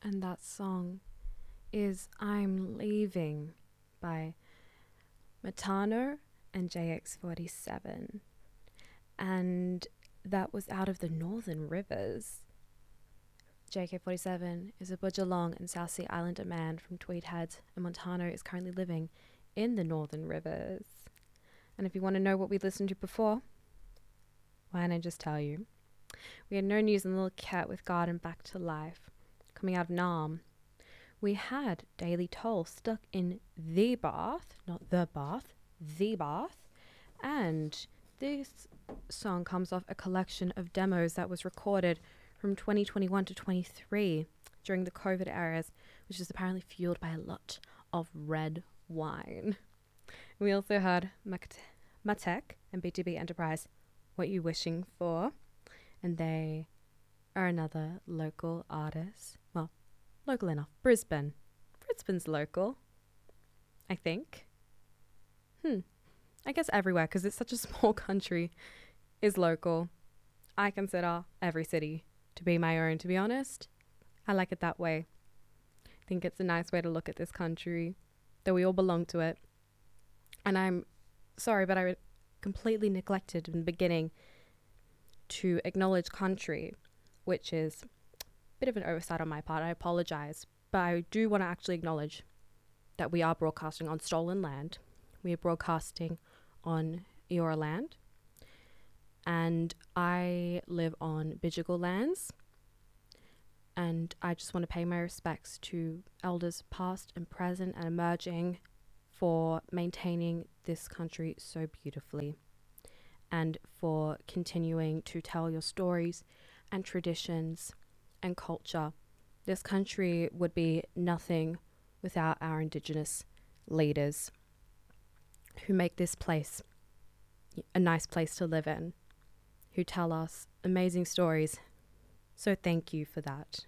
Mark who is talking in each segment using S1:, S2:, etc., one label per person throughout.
S1: and that song is I'm Leaving by Matano and JX47. And that was out of the Northern Rivers. JK47 is a Budjalong and South Sea Islander man from Tweed Heads, and Montano is currently living in the Northern Rivers. And if you want to know what we listened to before, why don't I just tell you? We had No News and Little Cat with Garden Back to Life. Coming out of Nam, we had Daily Toll stuck in the bath, not the bath, the bath. And this song comes off a collection of demos that was recorded from 2021 to 23 during the COVID eras, which is apparently fueled by a lot of red wine. We also had Matek and B2B Enterprise, What You Wishing For, and they are another local artist. Well, local enough. Brisbane's local, I think. I guess everywhere, because it's such a small country, is local. I consider every city to be my own, to be honest. I like it that way. I think it's a nice way to look at this country, that we all belong to it. And I'm sorry, but I completely neglected in the beginning to acknowledge country, which is a bit of an oversight on my part. I apologize, but I do want to actually acknowledge that we are broadcasting on stolen land. We are broadcasting on Eora land, and I live on Bidjigal lands, and I just want to pay my respects to elders past and present and emerging for maintaining this country so beautifully, and for continuing to tell your stories and traditions and culture. This country would be nothing without our Indigenous leaders who make this place a nice place to live in, who tell us amazing stories. So thank you for that.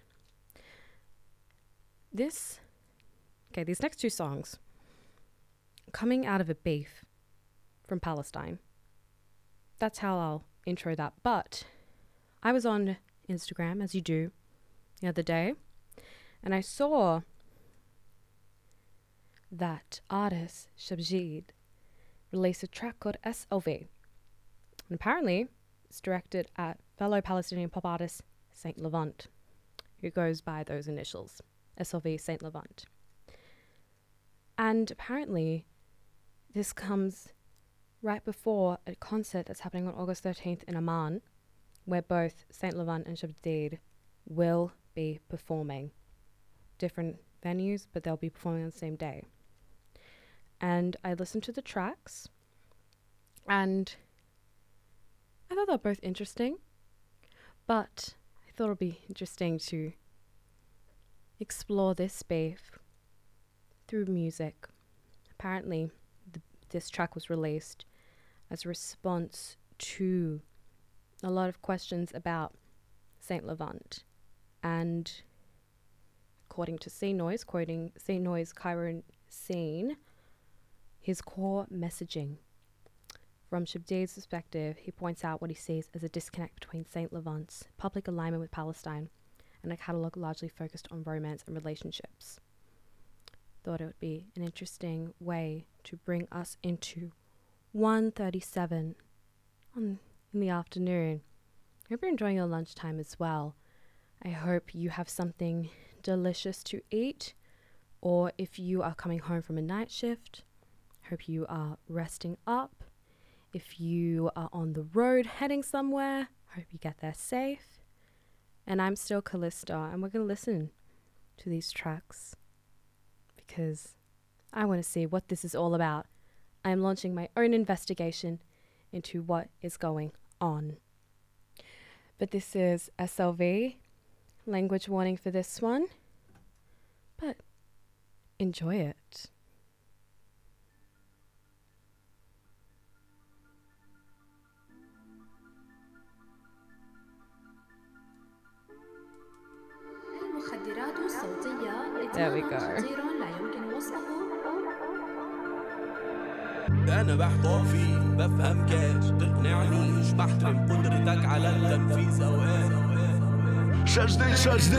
S1: These next two songs, coming out of a beef from Palestine. That's how I'll intro that. But I was on Instagram, as you do, the other day, and I saw that artist Shabjid released a track called SLV. And apparently it's directed at fellow Palestinian pop artist Saint Levant, who goes by those initials, SLV Saint Levant. And apparently this comes right before a concert that's happening on August 13th in Amman, where both Saint Levant and Shabjid will be performing. Different venues, but they'll be performing on the same day. And I listened to the tracks, and I thought they were both interesting, but I thought it would be interesting to explore this beef through music. Apparently, this track was released as a response to a lot of questions about Saint Levant, and according to Scene Noise, quoting Scene Noise Cairo Scene, his core messaging. From Shabdid's perspective, he points out what he sees as a disconnect between Saint Levant's public alignment with Palestine and a catalogue largely focused on romance and relationships. Thought it would be an interesting way to bring us into 1:37 in the afternoon. I hope you're enjoying your lunchtime as well. I hope you have something delicious to eat, or if you are coming home from a night shift, hope you are resting up. If you are on the road heading somewhere, hope you get there safe. And I'm still Callista, and we're going to listen to these tracks because I want to see what this is all about. I'm launching my own investigation into what is going on. But this is SLV, language warning for this one, but enjoy it. There we go.
S2: أنا بحتوفي بفهم كاش تقنعنيش بحترم قدرتك على التنفيذ أوقات
S3: شجدي